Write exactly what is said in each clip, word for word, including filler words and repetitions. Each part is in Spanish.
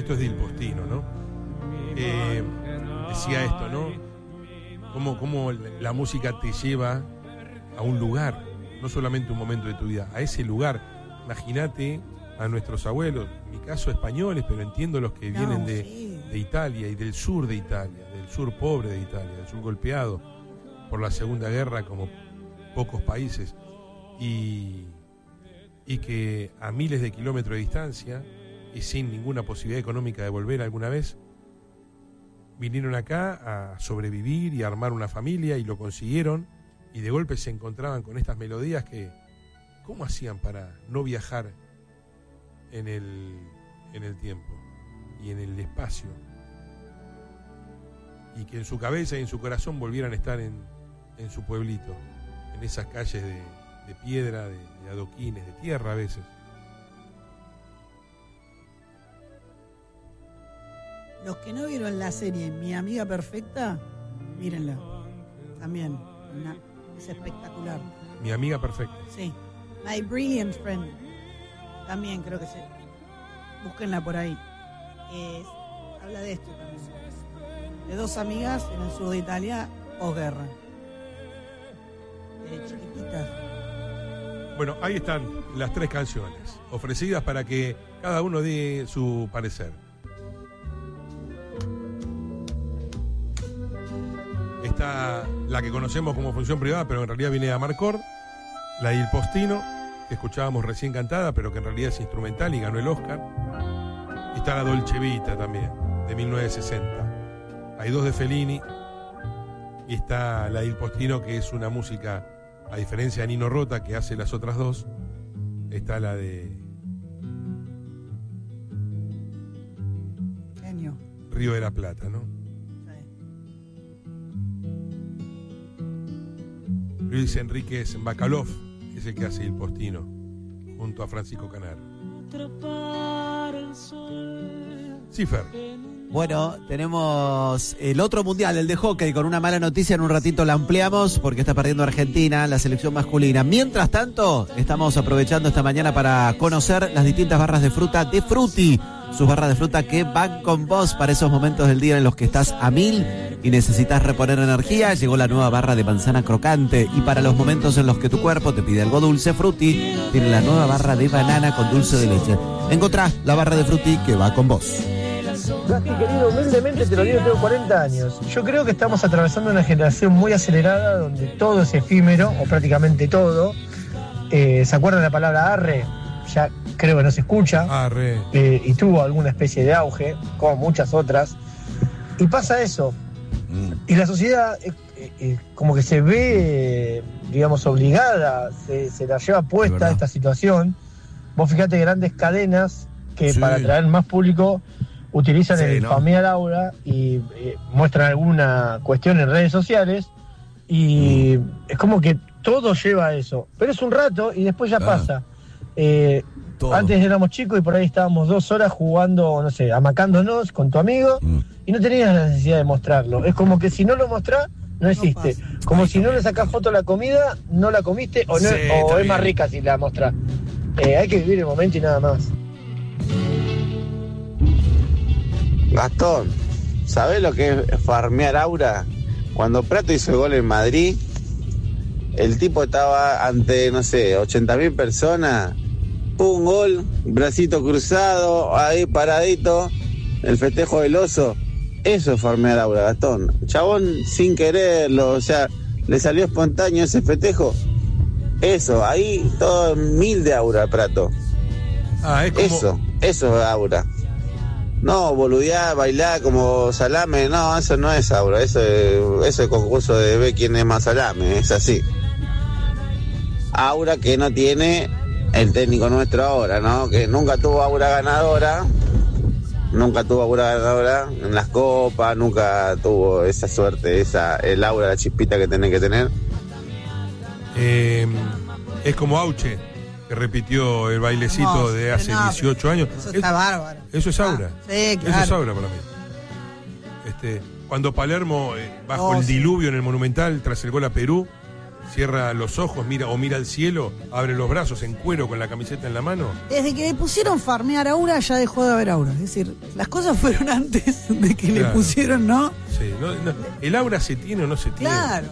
esto es de Il Postino, ¿no? Eh, decía esto, ¿no? Cómo, cómo la música te lleva a un lugar, no solamente un momento de tu vida, a ese lugar. Imagínate a nuestros abuelos, en mi caso españoles, pero entiendo los que no, vienen de, sí. de Italia y del sur de Italia, del sur pobre de Italia, del sur golpeado por la Segunda Guerra como pocos países, y, y que a miles de kilómetros de distancia y sin ninguna posibilidad económica de volver alguna vez, vinieron acá a sobrevivir y a armar una familia y lo consiguieron, y de golpe se encontraban con estas melodías que, ¿cómo hacían para no viajar en el, en el tiempo y en el espacio? Y que en su cabeza y en su corazón volvieran a estar en, en su pueblito, en esas calles de, de piedra, de, de adoquines, de tierra a veces. Los que no vieron la serie Mi Amiga Perfecta, mírenla. También, una, es espectacular. Mi Amiga Perfecta. Sí. My Brilliant Friend. También creo que se... Búsquenla por ahí. Es, habla de esto también. De dos amigas en el sur de Italia, posguerra. Eh, chiquititas. Bueno, ahí están las tres canciones, ofrecidas para que cada uno dé su parecer. Está la que conocemos como Función Privada, pero en realidad viene de Amarcord, la de Il Postino, que escuchábamos recién cantada, pero que en realidad es instrumental y ganó el Oscar. Está la Dolce Vita también, de mil novecientos sesenta. Hay dos de Fellini, y está la de Il Postino, que es una música, a diferencia de Nino Rota, que hace las otras dos, está la de Genio. Río de la Plata, ¿no? Luis Enríquez Bacalov es el que hace Il Postino, junto a Francisco Canaro. Cifer. Bueno, tenemos el otro mundial, el de hockey, con una mala noticia. En un ratito la ampliamos porque está perdiendo Argentina, la selección masculina. Mientras tanto, estamos aprovechando esta mañana para conocer las distintas barras de fruta de Frutti. Sus barras de fruta que van con vos para esos momentos del día en los que estás a mil y necesitas reponer energía. Llegó la nueva barra de manzana crocante, y para los momentos en los que tu cuerpo te pide algo dulce, Frutti tiene la nueva barra de banana con dulce de leche. Encontrá la barra de Frutti que va con vos. Gasti, querido, humildemente te lo digo, tengo cuarenta años. Yo creo que estamos atravesando una generación muy acelerada donde todo es efímero, o prácticamente todo. Eh, ¿Se acuerdan la palabra arre? Ya creo que no se escucha. Arre. Eh, y tuvo alguna especie de auge, como muchas otras. Y pasa eso. Mm. Y la sociedad eh, eh, como que se ve, digamos, obligada, se, se la lleva puesta a esta situación. Vos fijate grandes cadenas que sí, para atraer más público utilizan sí, el ¿no? Familia Laura y eh, muestran alguna cuestión en redes sociales, y mm. es como que todo lleva a eso, pero es un rato y después ya ah, pasa. Eh, antes éramos chicos y por ahí estábamos dos horas jugando, no sé, amacándonos con tu amigo mm. y no tenías la necesidad de mostrarlo. Es como que si no lo mostrás, no existe. No como Ay, si no le sacás foto a la comida, no la comiste, o, no, sí, o es más rica si la mostrás. Eh, hay que vivir el momento y nada más. Gastón, ¿sabés lo que es farmear aura? Cuando Prato hizo el gol en Madrid, el tipo estaba ante, no sé, ochenta mil personas, un gol, bracito cruzado, ahí paradito, el festejo del oso. Eso es farmear aura, Gastón. Chabón, sin quererlo, o sea, le salió espontáneo ese festejo. Eso, ahí todo mil de aura, Prato. Ah, es como... Eso, eso es aura. No, boludear, bailar como salame, no, eso no es aura, eso es, eso es concurso de ver quién es más salame, es así. Aura que no tiene el técnico nuestro ahora, ¿no? Que nunca tuvo aura ganadora, nunca tuvo aura ganadora en las copas, nunca tuvo esa suerte, esa el aura, la chispita que tiene que tener. Eh, es como Auche, que repitió el bailecito no, de hace no, dieciocho años. Eso está es, bárbaro. Eso es aura. Ah, sí, claro. Eso es aura para mí. Este, cuando Palermo, eh, bajo oh, el diluvio sí. en el Monumental, tras el gol a Perú, cierra los ojos, mira o mira al cielo, abre los brazos en cuero con la camiseta en la mano. Desde que le pusieron farmear aura ya dejó de haber aura. Es decir, las cosas fueron antes de que Claro. le pusieron, ¿no? Sí, no, no, el aura se tiene o no se tiene. Claro.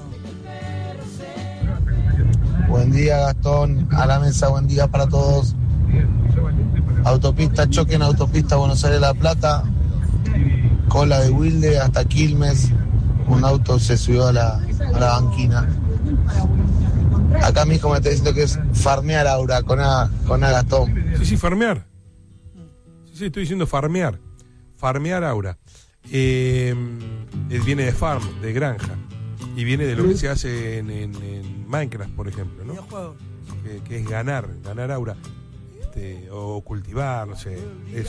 Buen día, Gastón, a la mesa, buen día para todos. Autopista, choque en autopista Buenos Aires-La Plata, cola de Wilde hasta Quilmes, un auto se subió a la, a la banquina. Acá mi hijo me está diciendo que es farmear aura con A, con A Gastón. Sí, sí, farmear. Sí, sí, estoy diciendo farmear. Farmear aura. Eh, eh, viene de farm, de granja. Y viene de lo que se hace en, en, en Minecraft, por ejemplo, ¿no? Videojuegos. Que, que es ganar, ganar aura. Este, o cultivar, no sé, eso.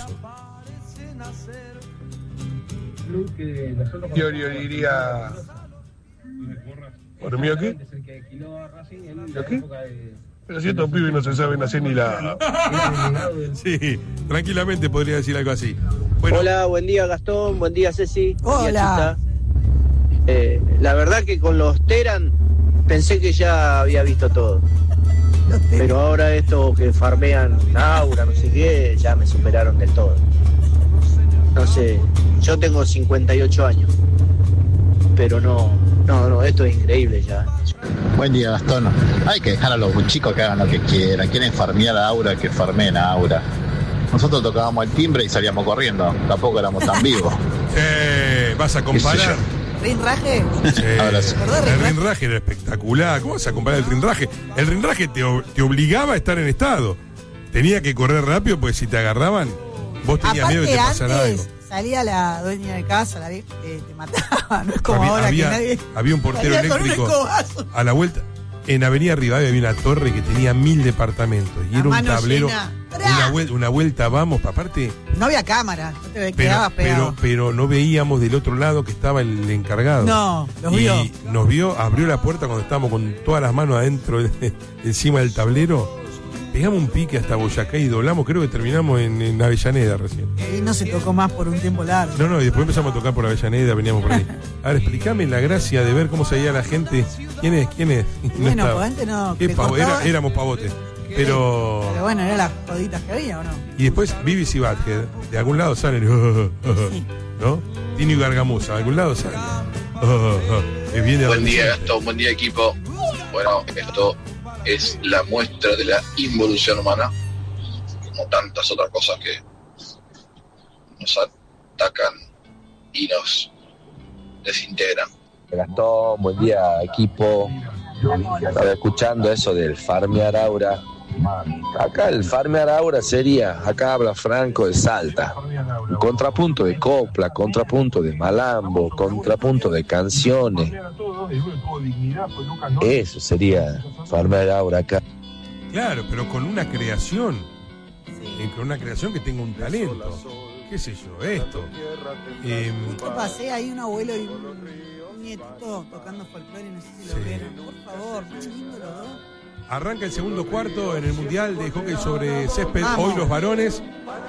Yo, yo diría. ¿Por mí aquí? ¿Yo aquí? Pero si estos pibes no se saben hacer ni la. Sí, tranquilamente podría decir algo así. Bueno, Hola, buen día Gastón, buen día Ceci. Buen día, Hola. Chita. Eh, la verdad que con los Teran pensé que ya había visto todo. Los te- Pero ahora esto que farmean aura, no sé qué, ya me superaron del todo. No sé, yo tengo cincuenta y ocho años. Pero no, no, no, esto es increíble ya. Buen día, Gastón. Hay que dejar a los chicos que hagan lo que quieran. Quieren farmear a aura, que farmeen a aura. Nosotros tocábamos el timbre y salíamos corriendo. Tampoco éramos tan vivos. eh, ¿vas a comparar? ¿Rinraje? Sí. Abrazo. ¿Verdad, El rinraje? rinraje era espectacular. ¿Cómo vas a comparar el rinraje? El rinraje te, ob- te obligaba a estar en estado. Tenía que correr rápido porque si te agarraban, vos tenías miedo de que te Aparte, pasara algo. antes salía la dueña de casa, la vieja, te, te mataba. No es como Había, ahora había- que nadie. había un portero salía con un eléctrico escobazo. a la vuelta. En Avenida Rivadavia había una torre que tenía mil departamentos. Y La era un mano tablero. llena. Una, vuel- una vuelta, vamos, aparte. No había cámara, no te Pero, quedabas pegado. pero, pero no veíamos del otro lado que estaba el encargado. No, los y vio. nos vio, abrió la puerta cuando estábamos con todas las manos adentro, encima del tablero. Pegamos un pique hasta Boyacá y doblamos, creo que terminamos en, en Avellaneda recién. Y no se tocó más por un tiempo largo. No, no, y después empezamos a tocar por Avellaneda, veníamos por ahí. Ahora, explícame la gracia de ver cómo seguía la gente. ¿Quién es? ¿Quién es? Y no Bueno, estaba. pues antes no. Qué te pavo- cortaba- era- éramos pavotes. Pero. Pero bueno, eran las joditas que había, ¿o no? Y después Vivis y Badhead, de algún lado salen. Sí. ¿No? Tino y Gargamusa, de algún lado salen. Que viene Buen día, adolescente. Gastón, buen día, equipo. Bueno, esto es la muestra de la involución humana, como tantas otras cosas que nos atacan y nos desintegran. Gastón, buen día equipo. Estaba escuchando eso del farmear aura. Acá el farmear aura sería, acá habla Franco de Salta, un contrapunto de copla, contrapunto de malambo, contrapunto de canciones. Eso sería farmear aura acá. Claro, pero con una creación. Eh, con una creación que tenga un talento. ¿Qué sé yo? Esto. Eh, ¿Qué pasé? Hay un abuelo y un, un nietito tocando folclore, no sé si lo Sí. vieron. Por favor, muy lindo los dos. arranca el segundo cuarto en el Mundial de Hockey sobre Césped. Vamos. Hoy los varones.